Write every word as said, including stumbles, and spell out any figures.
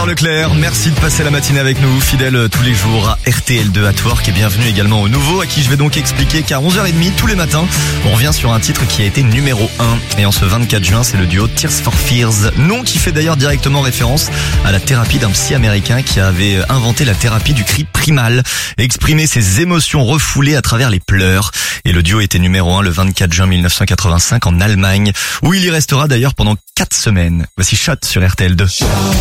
Peter Leclerc, merci de passer la matinée avec nous, fidèle tous les jours à R T L deux at Work et bienvenue également aux nouveaux à qui je vais donc expliquer qu'à onze heures trente tous les matins, on revient sur un titre qui a été numéro un. Et en ce vingt-quatre juin, c'est le duo Tears for Fears, nom qui fait d'ailleurs directement référence à la thérapie d'un psy américain qui avait inventé la thérapie du cri primal, exprimer ses émotions refoulées à travers les pleurs. Et le duo était numéro un le vingt-quatre juin mille neuf cent quatre-vingt-cinq en Allemagne, où il y restera d'ailleurs pendant quatre semaines. Voici Shot sur R T L deux.